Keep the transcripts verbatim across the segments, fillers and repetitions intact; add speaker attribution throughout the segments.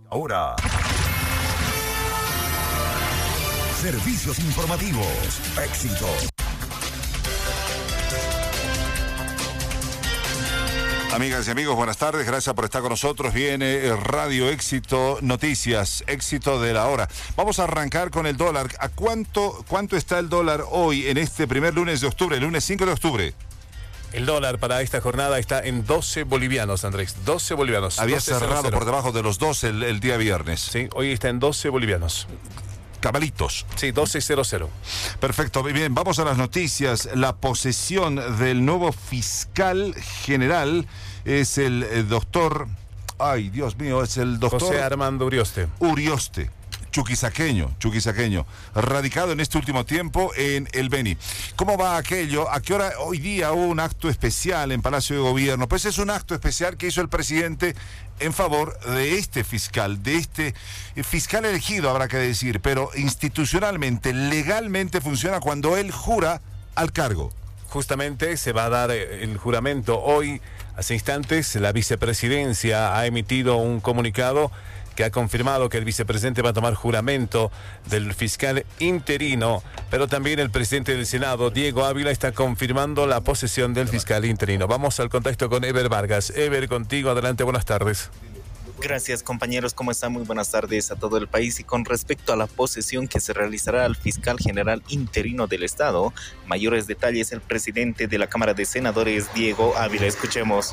Speaker 1: Ahora, servicios informativos. Éxito. Amigas y amigos, buenas tardes, gracias por estar con nosotros. Viene Radio Éxito Noticias, éxito de la hora. Vamos a arrancar con el dólar. ¿A cuánto, cuánto está el dólar hoy en este primer lunes de octubre, el lunes cinco de octubre?
Speaker 2: El dólar para esta jornada está en doce bolivianos, Andrés, doce bolivianos.
Speaker 1: Había
Speaker 2: doce
Speaker 1: cerrado
Speaker 2: cero cero.
Speaker 1: por debajo de los doce el, el día viernes.
Speaker 2: Sí, hoy está en doce bolivianos.
Speaker 1: Cabalitos.
Speaker 2: Sí, doce cero cero.
Speaker 1: Perfecto, bien, vamos a las noticias. La posesión del nuevo fiscal general es el, el doctor, ay Dios mío, es el doctor
Speaker 2: José Armando Urioste.
Speaker 1: Urioste, chuquisaqueño, chuquisaqueño, radicado en este último tiempo en el Beni. ¿Cómo va aquello? ¿A qué hora hoy día hubo un acto especial en Palacio de Gobierno? Pues es un acto especial que hizo el presidente en favor de este fiscal, de este fiscal elegido, habrá que decir, pero institucionalmente, legalmente funciona cuando él jura al cargo.
Speaker 2: Justamente se va a dar el juramento hoy. Hace instantes la vicepresidencia ha emitido un comunicado que ha confirmado que el vicepresidente va a tomar juramento del fiscal interino, pero también el presidente del Senado, Diego Ávila, está confirmando la posesión del fiscal interino. Vamos al contacto con Ever Vargas. Ever, contigo, adelante, buenas tardes.
Speaker 3: Gracias, compañeros, ¿cómo están? Muy buenas tardes a todo el país. Y con respecto a la posesión que se realizará al fiscal general interino del Estado, mayores detalles el presidente de la Cámara de Senadores, Diego Ávila. Escuchemos.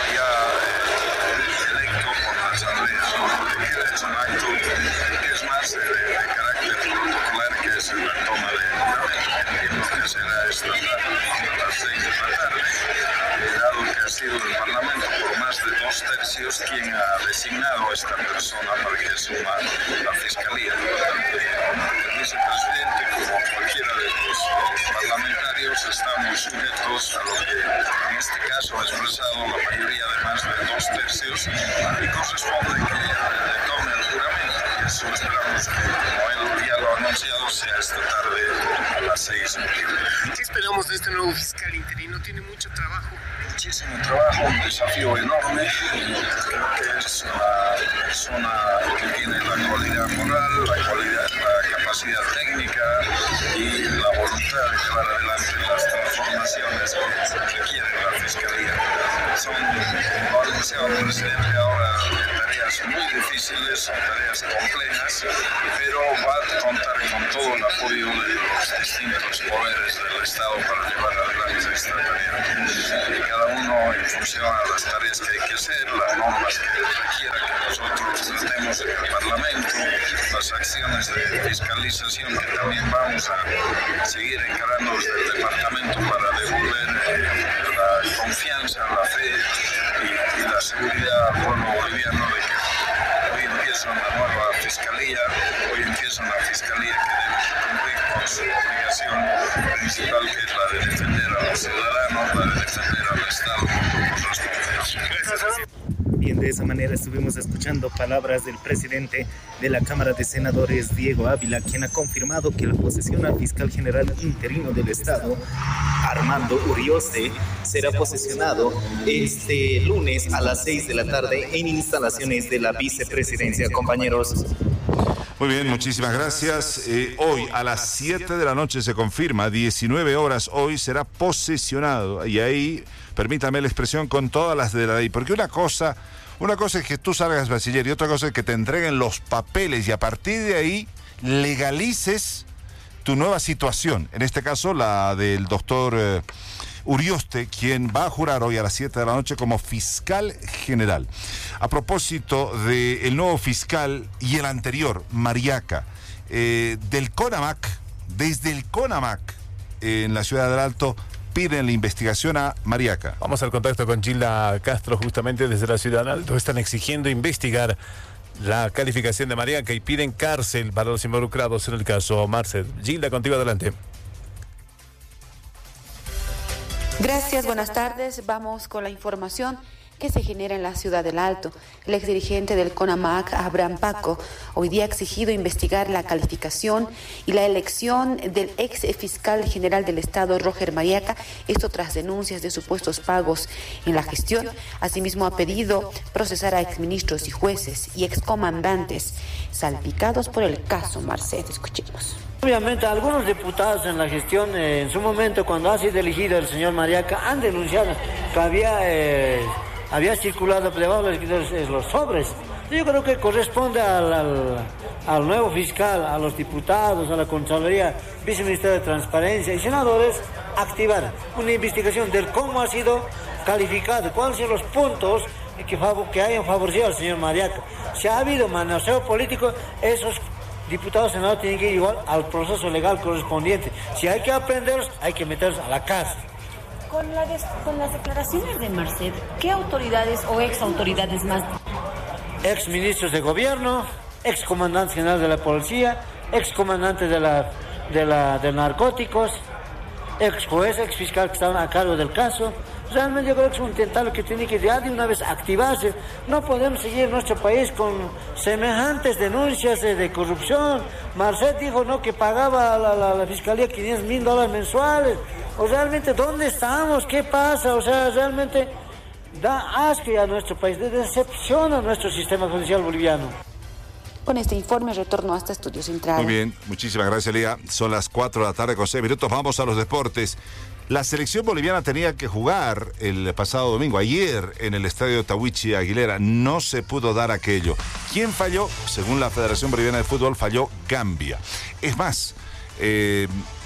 Speaker 4: sido el Parlamento por más de dos tercios quien ha designado a esta persona para que asuma la Fiscalía. El vicepresidente, como cualquiera de los parlamentarios, estamos sujetos a lo que en este caso ha expresado la mayoría de más de dos tercios y corresponde que tome el juramento. Y eso esperamos que, como él ya lo ha anunciado, sea esta tarde a las seis.
Speaker 5: ¿Qué esperamos de este nuevo fiscal interino? Tiene mucho trabajo.
Speaker 4: Muchísimo trabajo, un desafío enorme. Creo que es una persona que tiene la cualidad moral, la cualidad, la capacidad técnica y la voluntad de llevar adelante las transformaciones que requiere la Fiscalía. Son, como ha anunciado el presidente ahora, tareas muy difíciles, son tareas complejas, pero va a contar con todo el apoyo de los distintos poderes del Estado para llevar adelante esta tarea. Cada uno en función a las tareas que hay que hacer, las normas que requiera que nosotros tratemos en el Parlamento, las acciones de fiscalización que también vamos a seguir encarando desde el Departamento para devolver eh, la confianza, la fe y, y la seguridad al pueblo boliviano de que hoy empieza una nueva Fiscalía, hoy empieza una Fiscalía que debe cumplir con su obligación principal, que es la de defender a los ciudadanos, la de defender al Estado.
Speaker 3: Bien, de esa manera estuvimos escuchando palabras del presidente de la Cámara de Senadores, Diego Ávila, quien ha confirmado que la posesión al fiscal general interino del Estado, Armando Urioste, será posesionado este lunes a las seis de la tarde en instalaciones de la vicepresidencia, compañeros.
Speaker 1: Muy bien, muchísimas gracias. Eh, hoy a las siete de la noche se confirma, diecinueve horas, hoy será posesionado. Y ahí, permítame la expresión, con todas las de la ley. Porque una cosa, una cosa es que tú salgas bachiller y otra cosa es que te entreguen los papeles y a partir de ahí legalices tu nueva situación. En este caso, la del doctor eh, Urioste, quien va a jurar hoy a las siete de la noche como fiscal general. A propósito del nuevo fiscal y el anterior, Mariaca, eh, del CONAMAC, desde el CONAMAC eh, en la ciudad del Alto, piden la investigación a Mariaca.
Speaker 2: Vamos al contacto con Gilda Castro, justamente desde la ciudad del Alto. Están exigiendo investigar la calificación de Mariaca y piden cárcel para los involucrados en el caso. Marcel, Gilda, contigo adelante.
Speaker 6: Gracias, buenas tardes. Vamos con la información. que se genera en la ciudad del Alto. El exdirigente del CONAMAC, Abraham Paco, hoy día ha exigido investigar la calificación y la elección del ex fiscal general del Estado, Roger Mariaca, esto tras denuncias de supuestos pagos en la gestión. Asimismo, ha pedido procesar a exministros y jueces y excomandantes salpicados por el caso Marcet. Escuchemos.
Speaker 7: Obviamente, algunos diputados en la gestión, eh, en su momento, cuando ha sido elegido el señor Mariaca, han denunciado que había, eh, había circulado debajo de los, los sobres. Yo creo que corresponde al, al, al nuevo fiscal, a los diputados, a la Contraloría, Viceministerio de Transparencia y senadores, activar una investigación de cómo ha sido calificado, cuáles son los puntos que, que hayan favorecido al señor Mariaca. Si ha habido manoseo político, esos diputados senadores tienen que ir igual al proceso legal correspondiente. Si hay que aprenderlos, hay que meterlos a la cárcel.
Speaker 8: Con, la des, con las declaraciones de Marcet, ¿qué autoridades o ex autoridades más?
Speaker 7: Ex ministros de gobierno, ex comandante general de la policía, ex comandante de la de la de narcóticos, ex juez, ex fiscal que estaban a cargo del caso. Realmente yo creo que es un tentado que tiene que ya de una vez activarse. No podemos seguir en nuestro país con semejantes denuncias de, de corrupción. Marcet dijo no que pagaba a la, la, la fiscalía quinientos mil dólares mensuales. O realmente, ¿dónde estamos? ¿Qué pasa? O sea, realmente da asco a nuestro país, decepciona a nuestro sistema judicial boliviano.
Speaker 6: Con este informe retorno hasta Estudios Central.
Speaker 1: Muy bien, muchísimas gracias, Lía. Son las cuatro de la tarde con seis minutos. Vamos a los deportes. La selección boliviana tenía que jugar el pasado domingo, ayer, en el estadio Tahuichi Aguilera. No se pudo dar aquello. ¿Quién falló? Según la Federación Boliviana de Fútbol, falló Gambia. Es más, eh,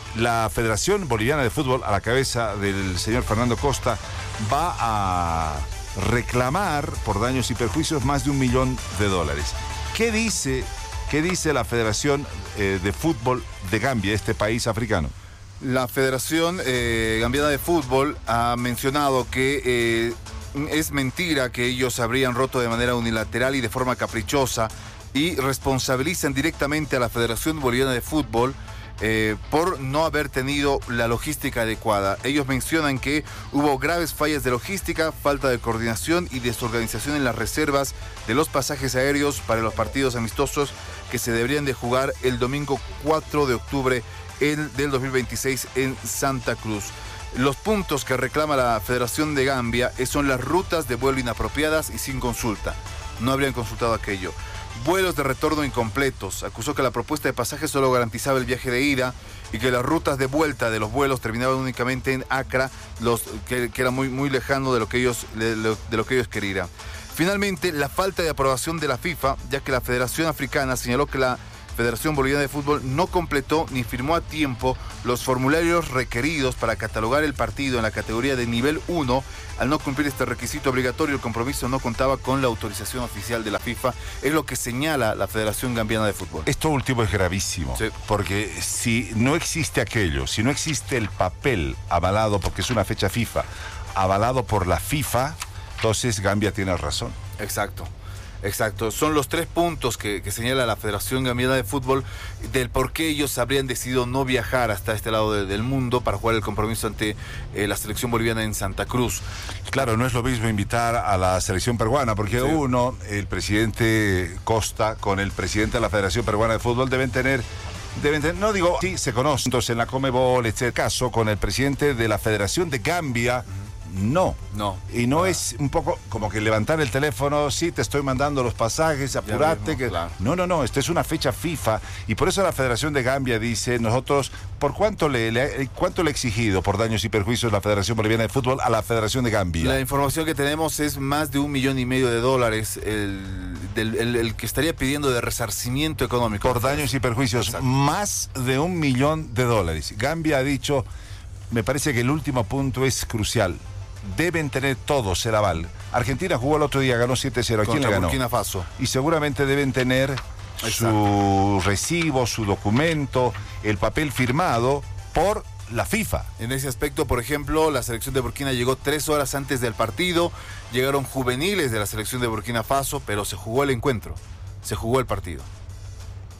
Speaker 1: la Federación Boliviana de Fútbol, a la cabeza del señor Fernando Costa, va a reclamar por daños y perjuicios más de un millón de dólares. ¿Qué dice, qué dice la Federación eh, de Fútbol de Gambia, este país africano?
Speaker 9: La Federación eh, Gambiana de Fútbol ha mencionado que eh, es mentira que ellos habrían roto de manera unilateral y de forma caprichosa, y responsabilizan directamente a la Federación Boliviana de Fútbol eh, por no haber tenido la logística adecuada. Ellos mencionan que hubo graves fallas de logística, falta de coordinación y desorganización en las reservas de los pasajes aéreos para los partidos amistosos que se deberían de jugar el domingo cuatro de octubre el del dos mil veintiséis en Santa Cruz. Los puntos que reclama la Federación de Gambia son las rutas de vuelo inapropiadas y sin consulta. No habrían consultado aquello. Vuelos de retorno incompletos. Acusó que la propuesta de pasaje solo garantizaba el viaje de ida y que las rutas de vuelta de los vuelos terminaban únicamente en Accra, los, que, que era muy, muy lejano de lo que ellos, de lo, de lo que ellos querían. Finalmente, la falta de aprobación de la FIFA, ya que la Federación Africana señaló que la Federación Boliviana de Fútbol no completó ni firmó a tiempo los formularios requeridos para catalogar el partido en la categoría de nivel uno. Al no cumplir este requisito obligatorio, el compromiso no contaba con la autorización oficial de la FIFA. Es lo que señala la Federación Gambiana de Fútbol.
Speaker 1: Esto último es gravísimo, sí, porque si no existe aquello, si no existe el papel avalado, porque es una fecha FIFA, avalado por la FIFA, entonces Gambia tiene razón.
Speaker 9: Exacto. Exacto, son los tres puntos que, que señala la Federación Gambiana de Fútbol del por qué ellos habrían decidido no viajar hasta este lado de, del mundo para jugar el compromiso ante eh, la selección boliviana en Santa Cruz.
Speaker 1: Claro, no es lo mismo invitar a la selección peruana, porque sí, uno, el presidente Costa con el presidente de la Federación Peruana de Fútbol deben tener... Deben tener, no digo, sí, se conocen entonces en la Comebol, este caso con el presidente de la Federación de Gambia. No,
Speaker 9: no.
Speaker 1: Y no ah. es un poco como que levantar el teléfono, sí, te estoy mandando los pasajes, apurate. Mismo, que... claro. No, no, no, esta es una fecha FIFA y por eso la Federación de Gambia dice, nosotros, ¿por cuánto le, le, cuánto le ha exigido por daños y perjuicios la Federación Boliviana de Fútbol a la Federación de Gambia?
Speaker 9: La información que tenemos es más de un millón y medio de dólares el, del, el, el que estaría pidiendo de resarcimiento económico.
Speaker 1: Por daños y perjuicios, exacto, más de un millón de dólares. Gambia ha dicho, me parece que el último punto es crucial. Deben tener todos el aval. Argentina jugó el otro día, ganó siete cero. ¿A quién le ganó?
Speaker 9: Burkina Faso.
Speaker 1: Y seguramente deben tener exacto, su recibo, su documento, el papel firmado por la FIFA.
Speaker 9: En ese aspecto, por ejemplo, la selección de Burkina llegó tres horas antes del partido. Llegaron juveniles de la selección de Burkina Faso, pero se jugó el encuentro. Se jugó el partido.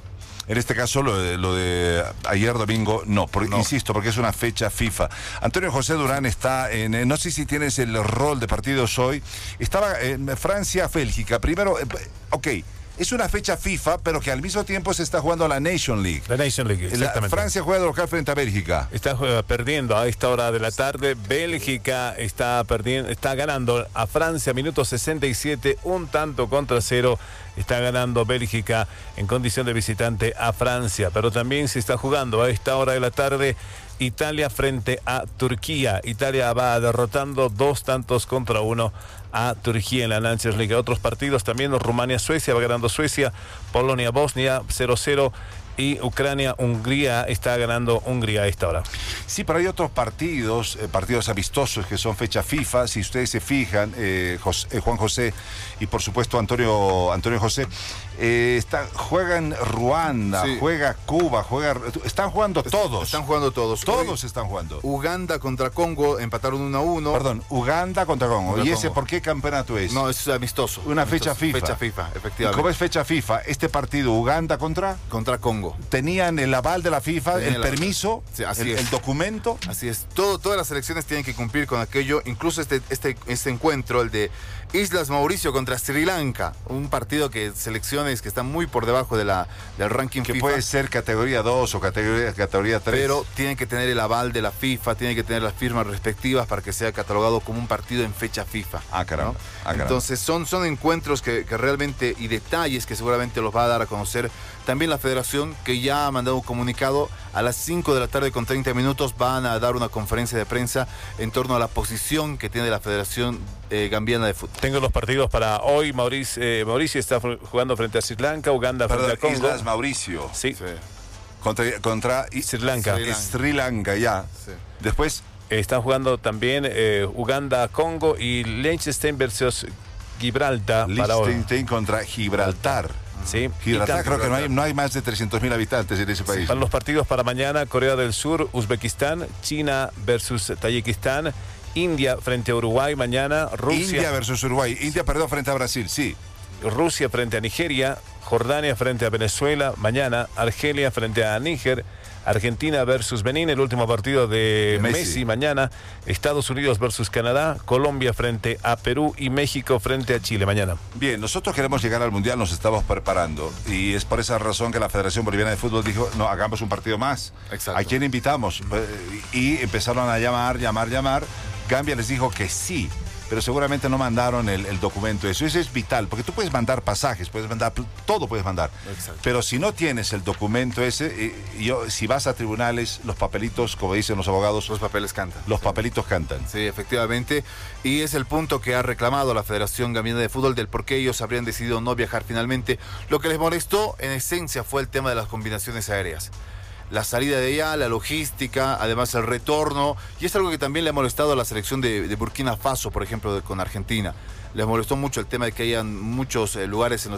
Speaker 1: En este caso, lo de, lo de ayer domingo, no, porque, no, insisto, porque es una fecha FIFA. Antonio José Durán está en, no sé si tienes el rol de partidos hoy, estaba en Francia-Bélgica, primero, ok, es una fecha FIFA, pero que al mismo tiempo se está jugando la Nation League.
Speaker 2: La Nation League, exactamente.
Speaker 1: La Francia juega de local frente a Bélgica.
Speaker 2: Está uh, perdiendo a esta hora de la tarde. Bélgica está perdiendo, está ganando a Francia, minuto sesenta y siete, un tanto contra cero. Está ganando Bélgica en condición de visitante a Francia. Pero también se está jugando a esta hora de la tarde Italia frente a Turquía. Italia va derrotando dos tantos contra uno a Turquía en la Nations League. Otros partidos también, Rumania-Suecia, va ganando Suecia, Polonia-Bosnia cero cero y Ucrania-Hungría está ganando Hungría a esta hora.
Speaker 1: Sí, pero hay otros partidos, eh, partidos amistosos que son fecha FIFA, si ustedes se fijan, eh, José, eh, Juan José y por supuesto Antonio, Antonio José, eh, está, juegan Ruanda, sí. juega Cuba, juega, están jugando todos.
Speaker 9: Están jugando todos.
Speaker 1: Todos Hoy, están jugando.
Speaker 9: Uganda contra Congo empataron uno a uno.
Speaker 1: Perdón, Uganda contra Congo. Contra ¿Y ese Congo. Por qué campeonato es?
Speaker 9: No, es amistoso.
Speaker 1: Una
Speaker 9: amistoso.
Speaker 1: fecha FIFA.
Speaker 9: Fecha FIFA, efectivamente.
Speaker 1: ¿Y cómo es fecha FIFA? Este partido, Uganda contra...
Speaker 9: Contra Congo.
Speaker 1: Tenían el aval de la FIFA, Tenían el permiso, sí, así el,
Speaker 9: es.
Speaker 1: el documento.
Speaker 9: Así es. Todo, todas las selecciones tienen que cumplir con aquello. Incluso este, este, este encuentro, el de Islas Mauricio contra Sri Lanka. Un partido que selecciones que están muy por debajo de la, del ranking
Speaker 1: que
Speaker 9: FIFA.
Speaker 1: Que puede ser categoría dos o categoría, categoría tres.
Speaker 9: Pero tienen que tener el aval de la FIFA, tienen que tener las firmas respectivas para que sea catalogado como un partido en fecha FIFA.
Speaker 1: Ah, caramba.
Speaker 9: ¿no?
Speaker 1: Ah, caramba.
Speaker 9: Entonces son, son encuentros que, que realmente, y detalles que seguramente los va a dar a conocer también la federación, que ya ha mandado un comunicado. A las cinco de la tarde con treinta minutos van a dar una conferencia de prensa en torno a la posición que tiene la Federación eh, Gambiana de Fútbol.
Speaker 2: Tengo los partidos para hoy. Mauricio, eh, Mauricio está jugando frente a Sri Lanka, Uganda
Speaker 1: Perdón,
Speaker 2: frente a Congo.
Speaker 1: Islas Mauricio.
Speaker 2: Sí. sí.
Speaker 1: Contra, contra
Speaker 2: Sri Lanka.
Speaker 1: Sri Lanka, Sri Lanka ya. Sí. Después...
Speaker 2: Están jugando también eh, Uganda, Congo y Liechtenstein versus Gibraltar.
Speaker 1: Liechtenstein contra Gibraltar.
Speaker 2: Sí.
Speaker 1: Gibraltar, creo que no hay, no hay más de trescientos mil habitantes en ese país.
Speaker 2: Para los partidos para mañana, Corea del Sur, Uzbekistán, China versus Tayikistán, India frente a Uruguay mañana, Rusia.
Speaker 1: India versus Uruguay. India perdió frente a Brasil, sí.
Speaker 2: Rusia frente a Nigeria, Jordania frente a Venezuela mañana, Argelia frente a Níger, Argentina versus Benín, el último partido de Messi. Messi mañana, Estados Unidos versus Canadá, Colombia frente a Perú y México frente a Chile mañana.
Speaker 1: Bien, nosotros queremos llegar al Mundial, nos estamos preparando y es por esa razón que la Federación Boliviana de Fútbol dijo, no, hagamos un partido más.
Speaker 9: Exacto.
Speaker 1: ¿A quién invitamos? Y empezaron a llamar, llamar, llamar. Gambia les dijo que sí, pero seguramente no mandaron el, el documento. Eso, eso es vital, porque tú puedes mandar pasajes, puedes mandar, todo puedes mandar.
Speaker 9: Exacto.
Speaker 1: Pero si no tienes el documento ese, y yo, si vas a tribunales, los papelitos, como dicen los abogados...
Speaker 9: Los papeles cantan.
Speaker 1: Los
Speaker 9: sí.
Speaker 1: papelitos cantan.
Speaker 9: Sí, efectivamente. Y es el punto que ha reclamado la Federación Gambiana de Fútbol del por qué ellos habrían decidido no viajar finalmente. Lo que les molestó, en esencia, fue el tema de las combinaciones aéreas. La salida de allá, la logística, además el retorno, y es algo que también le ha molestado a la selección de, de Burkina Faso, por ejemplo, de, con Argentina. Les molestó mucho el tema de que hayan muchos eh, lugares en los